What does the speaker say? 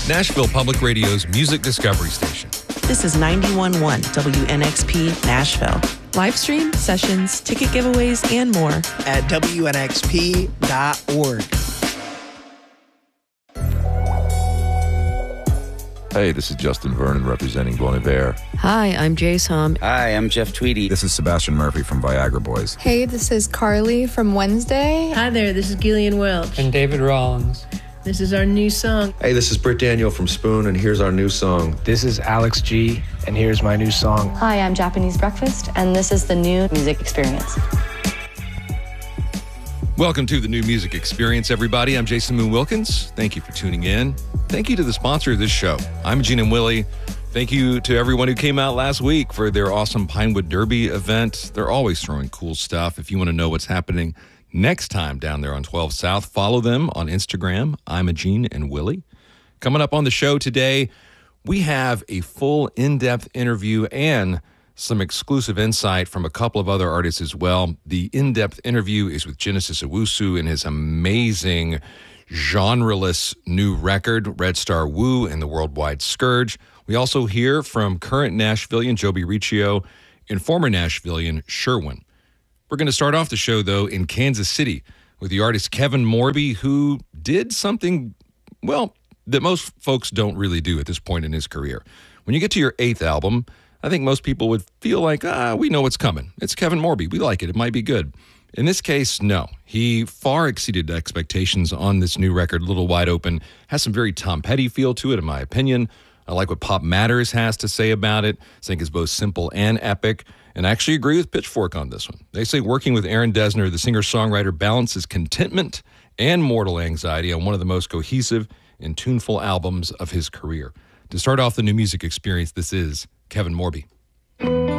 Nashville Public Radio's music discovery station. This is 91.1 WNXP Nashville. Live stream, sessions, ticket giveaways, and more at WNXP.org. Hey, this is Justin Vernon representing Bon Iver. Hi, I'm Jace Hum. Hi, I'm Jeff Tweedy. This is Sebastian Murphy from Viagra Boys. Hey, this is Carly from Wednesday. Hi there, this is Gillian Welch. And David Rawlings. This is our new song. Hey, this is Britt Daniel from Spoon, and here's our new song. This is Alex G, and here's my new song. Hi, I'm Japanese Breakfast, and this is the new music experience. Welcome to the New Music Experience, everybody. I'm Jason Moon Wilkins. Thank you for tuning in. Thank you to the sponsor of this show, Imogene and Willie. Thank you to everyone who came out last week for their awesome Pinewood Derby event. They're always throwing cool stuff. If you want to know what's happening next time down there on 12 South, follow them on Instagram, Imogene and Willie. Coming up on the show today, we have a full in-depth interview and some exclusive insight from a couple of other artists as well. The in-depth interview is with Genesis Owusu and his amazing genreless new record, Red Star Woo and the Worldwide Scourge. We also hear from current Nashvilleian Joby Riccio and former Nashvilleian Sherwin. We're going to start off the show, though, in Kansas City with the artist Kevin Morby, who did something, well, that most folks don't really do at this point in his career. When you get to your 8th album, I think most people would feel like, we know what's coming. It's Kevin Morby. We like it. It might be good. In this case, no. He far exceeded expectations on this new record, Little Wide Open. Has some very Tom Petty feel to it, in my opinion. I like what Pop Matters has to say about it. I think it's both simple and epic. And I actually agree with Pitchfork on this one. They say working with Aaron Dessner, the singer-songwriter, balances contentment and mortal anxiety on one of the most cohesive and tuneful albums of his career. To start off the New Music Experience, this is Kevin Morby.